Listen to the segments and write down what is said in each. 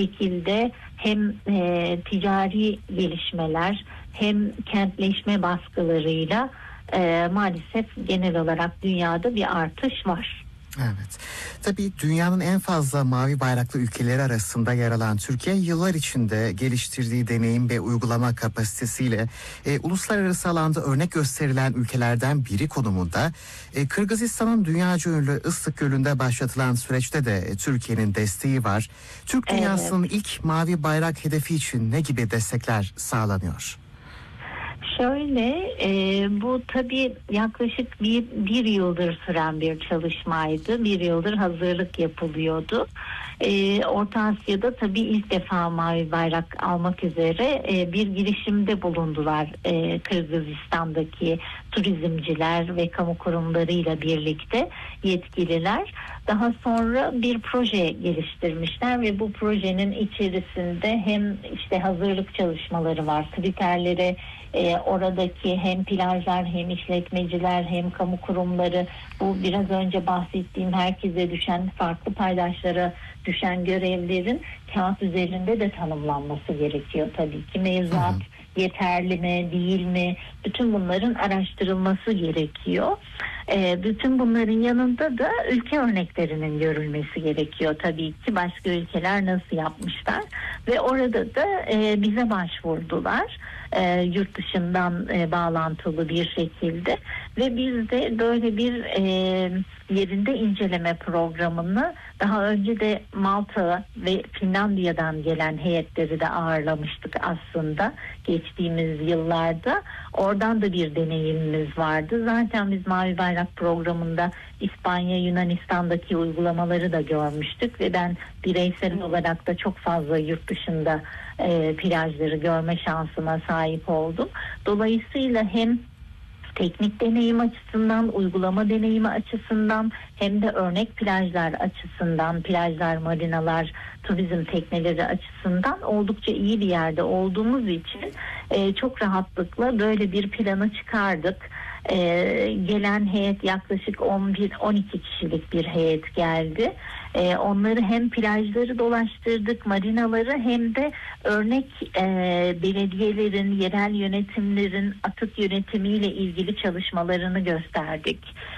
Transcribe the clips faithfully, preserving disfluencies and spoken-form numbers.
şekilde hem e, ticari gelişmeler hem kentleşme baskılarıyla e, maalesef genel olarak dünyada bir artış var. Evet. Tabii dünyanın en fazla mavi bayraklı ülkeleri arasında yer alan Türkiye, yıllar içinde geliştirdiği deneyim ve uygulama kapasitesiyle e, uluslararası alanda örnek gösterilen ülkelerden biri konumunda. E, Kırgızistan'ın dünyaca ünlü Islık Gölü'nde başlatılan süreçte de e, Türkiye'nin desteği var. Türk dünyasının evet. ilk mavi bayrak hedefi için ne gibi destekler sağlanıyor? Şöyle, e, bu tabii yaklaşık bir, bir yıldır süren bir çalışmaydı. Bir yıldır hazırlık yapılıyordu. E, Orta Asya'da tabii ilk defa mavi bayrak almak üzere e, bir girişimde bulundular e, Kırgızistan'daki turizmciler ve kamu kurumlarıyla birlikte yetkililer. Daha sonra bir proje geliştirmişler ve bu projenin içerisinde hem işte hazırlık çalışmaları var, kriterleri, e, oradaki hem plajlar hem işletmeciler hem kamu kurumları, bu biraz önce bahsettiğim herkese düşen, farklı paydaşlara düşen görevlerin kağıt üzerinde de tanımlanması gerekiyor tabii ki. Mevzuat yeterli mi değil mi, bütün bunların araştırılması gerekiyor. E, bütün bunların yanında da ülke örneklerinin görülmesi gerekiyor tabii ki, başka ülkeler nasıl yapmışlar ve orada da e, bize başvurdular e, yurt dışından e, bağlantılı bir şekilde ve biz de böyle bir e, yerinde inceleme programını daha önce de Malta ve Finlandiya'dan gelen heyetleri de ağırlamıştık aslında geçtiğimiz yıllarda. Oradan da bir deneyimimiz vardı. Zaten biz Mavi Bayrak programında İspanya, Yunanistan'daki uygulamaları da görmüştük ve ben bireysel olarak da çok fazla yurt dışında e, plajları görme şansına sahip oldum. Dolayısıyla hem teknik deneyim açısından, uygulama deneyimi açısından hem de örnek plajlar açısından, plajlar, marinalar, turizm tekneleri açısından oldukça iyi bir yerde olduğumuz için e, çok rahatlıkla böyle bir planı çıkardık. E, gelen heyet yaklaşık on bir on iki kişilik bir heyet geldi. E, onları hem plajları dolaştırdık, marinaları, hem de örnek e, belediyelerin, yerel yönetimlerin atık yönetimiyle ilgili çalışmalarını gösterdik.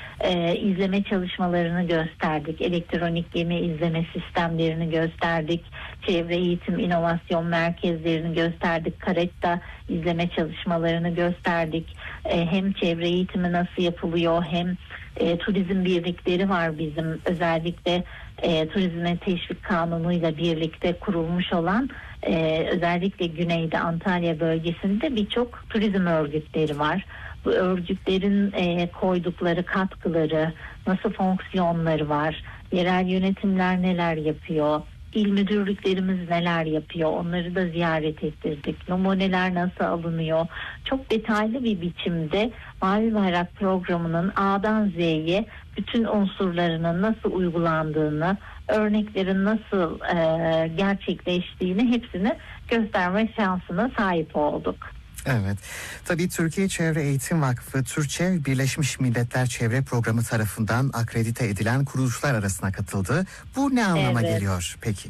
E, izleme çalışmalarını gösterdik. Elektronik gemi izleme sistemlerini gösterdik. Çevre eğitim inovasyon merkezlerini gösterdik. Karetta izleme çalışmalarını gösterdik. E, hem çevre eğitimi nasıl yapılıyor, hem e, turizm birlikleri var bizim, özellikle e, turizme teşvik kanunuyla birlikte kurulmuş olan, e, özellikle güneyde Antalya bölgesinde birçok turizm örgütleri var. Bu örgütlerin e, koydukları katkıları, nasıl fonksiyonları var, yerel yönetimler neler yapıyor, İl müdürlüklerimiz neler yapıyor, onları da ziyaret ettirdik. Numuneler nasıl alınıyor? Çok detaylı bir biçimde Mavi Bayrak programının A'dan Z'ye bütün unsurlarının nasıl uygulandığını, örneklerin nasıl e, gerçekleştiğini hepsini gösterme şansına sahip olduk. Evet. Tabii Türkiye Çevre Eğitim Vakfı, Türçev, Birleşmiş Milletler Çevre Programı tarafından akredite edilen kuruluşlar arasına katıldı. Bu ne anlama evet. geliyor peki?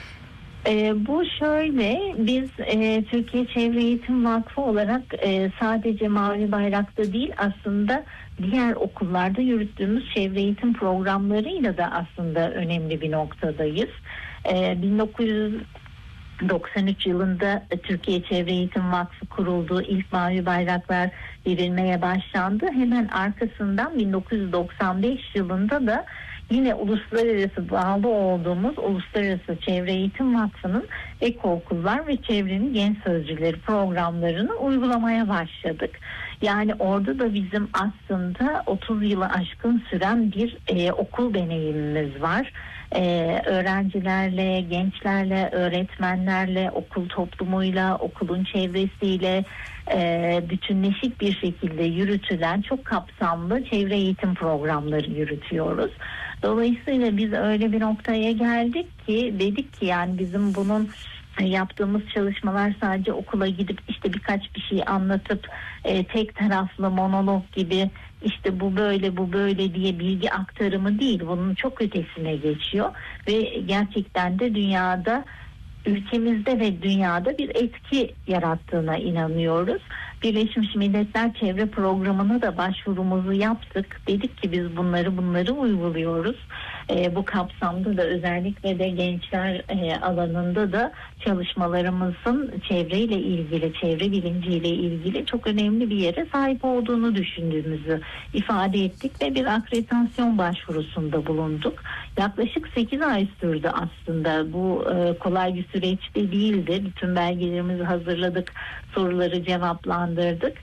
E, bu şöyle, biz e, Türkiye Çevre Eğitim Vakfı olarak e, sadece Mavi Bayrak'ta değil, aslında diğer okullarda yürüttüğümüz çevre eğitim programlarıyla da aslında önemli bir noktadayız. E, bin dokuz yüz doksan üç yılında Türkiye Çevre Eğitim Vakfı kuruldu. İlk mavi bayraklar verilmeye başlandı. Hemen arkasından bin dokuz yüz doksan beş yılında da yine uluslararası bağlı olduğumuz Uluslararası Çevre Eğitim Vakfı'nın Ekokullar ve Çevrenin Genç Sözcüleri programlarını uygulamaya başladık. Yani orada da bizim aslında otuz yılı aşkın süren bir e, okul deneyimimiz var. Ee, öğrencilerle, gençlerle, öğretmenlerle, okul toplumuyla, okulun çevresiyle e, bütünleşik bir şekilde yürütülen çok kapsamlı çevre eğitim programları yürütüyoruz. Dolayısıyla biz öyle bir noktaya geldik ki dedik ki yani bizim bunun yaptığımız çalışmalar sadece okula gidip işte birkaç bir şey anlatıp e, tek taraflı monolog gibi işte bu böyle bu böyle diye bilgi aktarımı değil, bunun çok ötesine geçiyor ve gerçekten de dünyada ülkemizde ve dünyada bir etki yarattığına inanıyoruz. Birleşmiş Milletler Çevre Programı'na da başvurumuzu yaptık. Dedik ki biz bunları bunları uyguluyoruz. E, bu kapsamda da özellikle de gençler e, alanında da çalışmalarımızın çevreyle ilgili, çevre bilinciyle ilgili çok önemli bir yere sahip olduğunu düşündüğümüzü ifade ettik ve bir akreditasyon başvurusunda bulunduk. Yaklaşık sekiz ay sürdü aslında. Bu e, kolay bir süreç de değildi. Bütün belgelerimizi hazırladık, soruları cevaplandırdık.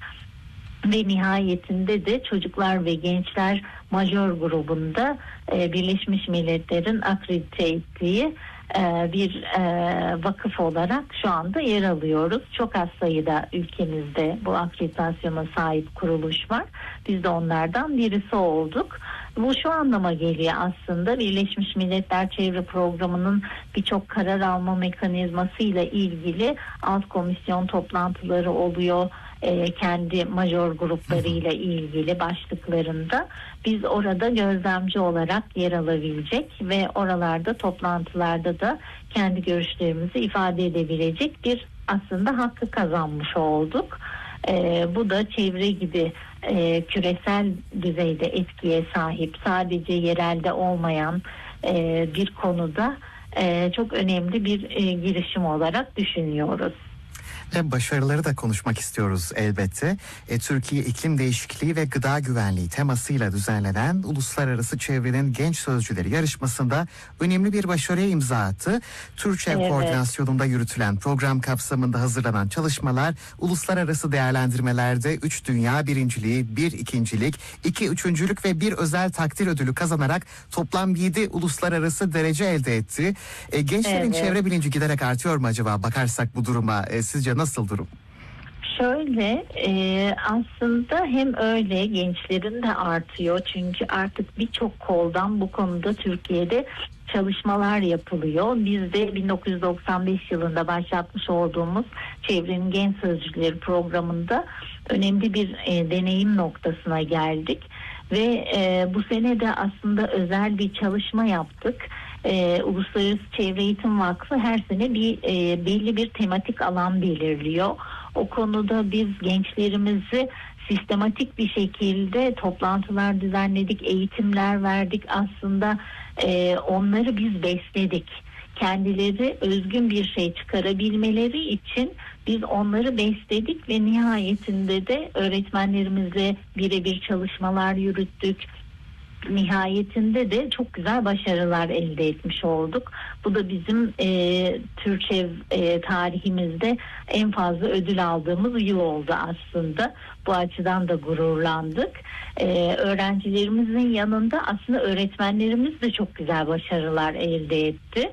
Ve nihayetinde de çocuklar ve gençler majör grubunda e, Birleşmiş Milletler'in akredite ettiği e, bir e, vakıf olarak şu anda yer alıyoruz. Çok az sayıda ülkemizde bu akreditasyona sahip kuruluş var. Biz de onlardan birisi olduk. Bu şu anlama geliyor aslında, Birleşmiş Milletler Çevre Programı'nın birçok karar alma mekanizması ile ilgili alt komisyon toplantıları oluyor. E, kendi major gruplarıyla ilgili başlıklarında biz orada gözlemci olarak yer alabilecek ve oralarda toplantılarda da kendi görüşlerimizi ifade edebilecek bir aslında hakkı kazanmış olduk. E, bu da çevre gibi e, küresel düzeyde etkiye sahip, sadece yerelde olmayan e, bir konuda e, çok önemli bir e, girişim olarak düşünüyoruz. Ve başarıları da konuşmak istiyoruz elbette. E, Türkiye İklim Değişikliği ve Gıda Güvenliği temasıyla düzenlenen Uluslararası Çevrenin Genç Sözcüleri yarışmasında önemli bir başarıya imza attı. TÜRÇEV Evet. koordinasyonunda yürütülen program kapsamında hazırlanan çalışmalar uluslararası değerlendirmelerde üç dünya birinciliği, bir ikincilik, iki üçüncülük ve bir özel takdir ödülü kazanarak toplam yedi uluslararası derece elde etti. E, gençlerin Evet. çevre bilinci giderek artıyor mu acaba? Bakarsak bu duruma e, sizce nasıl durum? Şöyle e, aslında hem öyle, gençlerin de artıyor çünkü artık birçok koldan bu konuda Türkiye'de çalışmalar yapılıyor. Biz de bin dokuz yüz doksan beş yılında başlatmış olduğumuz Çevrenin Genç Sözcüleri programında önemli bir e, deneyim noktasına geldik ve e, bu sene de aslında özel bir çalışma yaptık. Ee, Uluslararası Çevre Eğitim Vakfı her sene bir e, belli bir tematik alan belirliyor. O konuda biz gençlerimizi sistematik bir şekilde toplantılar düzenledik, eğitimler verdik. Aslında e, onları biz besledik. Kendileri özgün bir şey çıkarabilmeleri için biz onları besledik ve nihayetinde de öğretmenlerimizle birebir çalışmalar yürüttük. Nihayetinde de çok güzel başarılar elde etmiş olduk. Bu da bizim e, TÜRÇEV e, tarihimizde en fazla ödül aldığımız yıl oldu aslında. Bu açıdan da gururlandık. E, öğrencilerimizin yanında aslında öğretmenlerimiz de çok güzel başarılar elde etti.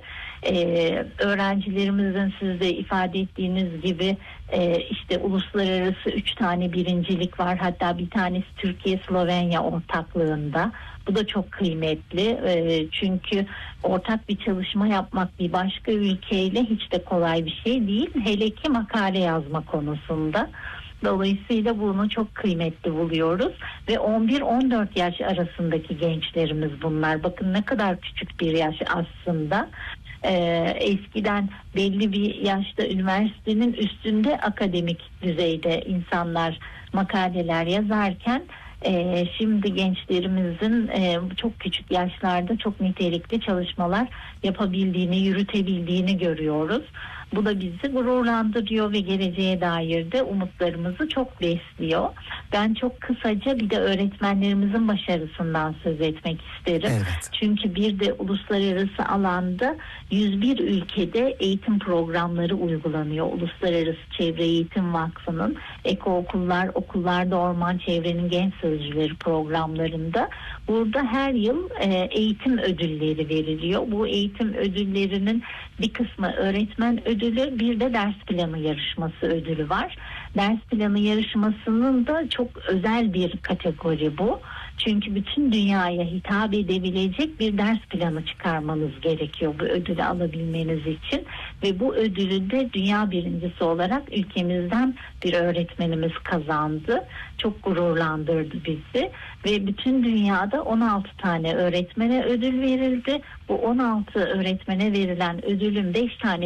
Ee, öğrencilerimizin siz de ifade ettiğiniz gibi e, işte uluslararası üç tane birincilik var, hatta bir tanesi Türkiye-Slovenya ortaklığında. Bu da çok kıymetli e, çünkü ortak bir çalışma yapmak bir başka ülkeyle hiç de kolay bir şey değil, hele ki makale yazma konusunda. Dolayısıyla bunu çok kıymetli buluyoruz ve on bir on dört yaş arasındaki gençlerimiz bunlar. Bakın ne kadar küçük bir yaş aslında. Ee, eskiden belli bir yaşta üniversitenin üstünde akademik düzeyde insanlar makaleler yazarken e, şimdi gençlerimizin e, çok küçük yaşlarda çok nitelikli çalışmalar yapabildiğini, yürütebildiğini görüyoruz. Bu da bizi gururlandırıyor ve geleceğe dair de umutlarımızı çok besliyor. Ben çok kısaca bir de öğretmenlerimizin başarısından söz etmek isterim. Evet. Çünkü bir de uluslararası alanda yüz bir ülkede eğitim programları uygulanıyor. Uluslararası Çevre Eğitim Vakfı'nın Eko Okullar, Okullarda Orman Çevrenin Genç Sözcüleri programlarında. Burada her yıl e, eğitim ödülleri veriliyor. Bu eğitim ödüllerinin bir kısmı öğretmen ödülü, bir de ders planı yarışması ödülü var. Ders planı yarışmasının da çok özel bir kategori bu. Çünkü bütün dünyaya hitap edebilecek bir ders planı çıkarmanız gerekiyor bu ödülü alabilmeniz için. Ve bu ödülü de dünya birincisi olarak ülkemizden bir öğretmenimiz kazandı. Çok gururlandırdı bizi. Ve bütün dünyada on altı tane öğretmene ödül verildi. Bu on altı öğretmene verilen ödülün beş tane